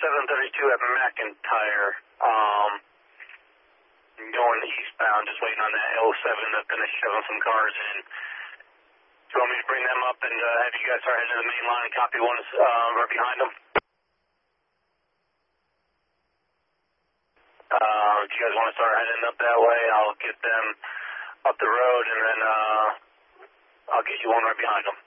732 at McIntyre. Going eastbound, just waiting on that L7 to finish shoving some cars in. Do you want me to bring them up and have you guys start heading to the main line? Copy one's right behind them. If you guys want to start heading up that way, I'll get them up the road and then I'll get you one right behind them.